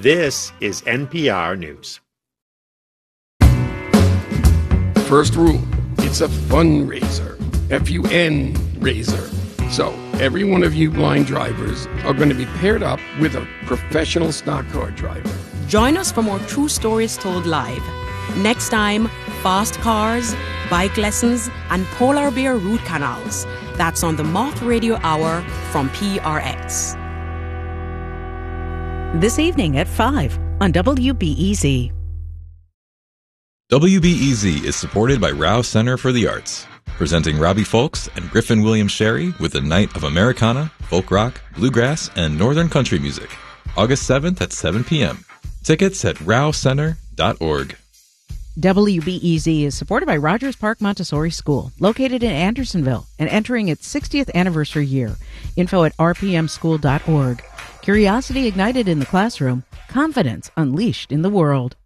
This is NPR News. First rule, it's a fundraiser. F-U-N raiser. So every one of you blind drivers are going to be paired up with a professional stock car driver. Join us for more true stories told live. Next time, fast cars, bike lessons, and polar bear root canals. That's on the Moth Radio Hour from PRX. This evening at 5 on WBEZ. WBEZ is supported by Rouse Center for the Arts, presenting Robbie Folks and Griffin Williams Sherry with a night of Americana, folk rock, bluegrass, and northern country music. August 7th at 7 p.m. Tickets at rousecenter.org. WBEZ is supported by Rogers Park Montessori School, located in Andersonville and entering its 60th anniversary year. Info at rpmschool.org. Curiosity ignited in the classroom, confidence unleashed in the world.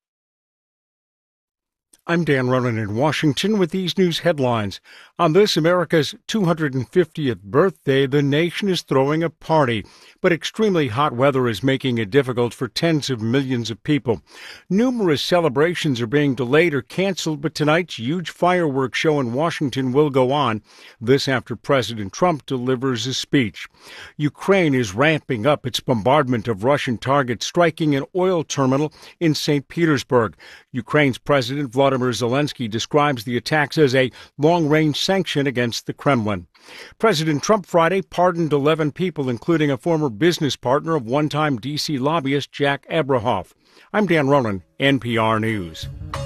I'm Dan Ronan in Washington with these news headlines. On this, America's 250th birthday, the nation is throwing a party. But extremely hot weather is making it difficult for tens of millions of people. Numerous celebrations are being delayed or canceled, but tonight's huge fireworks show in Washington will go on. This after President Trump delivers a speech. Ukraine is ramping up its bombardment of Russian targets, striking an oil terminal in St. Petersburg. Ukraine's President Volodymyr Zelensky describes the attacks as a long-range sanction against the Kremlin. President Trump Friday pardoned 11 people, including a former business partner of one-time D.C. lobbyist Jack Abrahoff. I'm Dan Ronan, NPR News.